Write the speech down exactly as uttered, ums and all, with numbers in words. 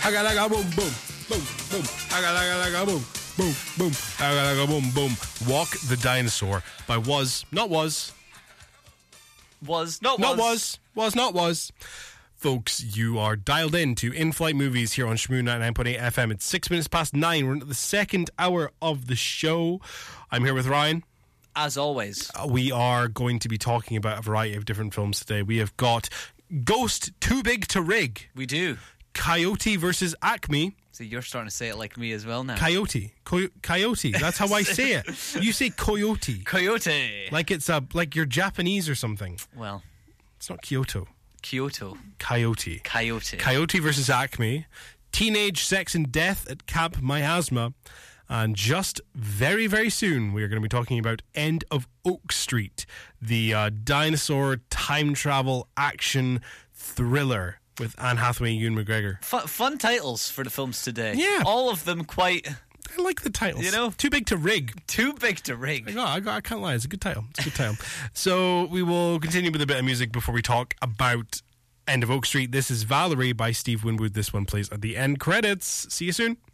Agalaga boom boom boom boom. Agalaga boom boom boom. Agalaga boom boom. Walk the Dinosaur by Was Not Was. Was not was. Not Was. Was not was. Folks, you are dialed in to In-Flight Movies here on Shmoo ninety-nine point eight F M. It's six minutes past nine. We're into the second hour of the show. I'm here with Ryan. As always. Uh, we are going to be talking about a variety of different films today. We have got Ghost Too Big to Rig. We do. Coyote versus Acme. So you're starting to say it like me as well now. Coyote. Co- coyote. That's how I say it. You say coyote. Coyote. Like it's a, like you're Japanese or something. Well. It's not Kyoto. Kyoto. Coyote. Coyote. Coyote versus Acme. Teenage Sex and Death at Camp Miasma. And just very, very soon, we are going to be talking about End of Oak Street, the uh, dinosaur time travel action thriller with Anne Hathaway and Ewan McGregor. Fun, fun titles for the films today. Yeah. All of them quite... I like the titles. You know? Too Big to Rig. Too big to rig. I, got, I, got, I can't lie. It's a good title. It's a good title. So we will continue with a bit of music before we talk about End of Oak Street. This is Valerie by Steve Winwood. This one plays at the end credits. See you soon.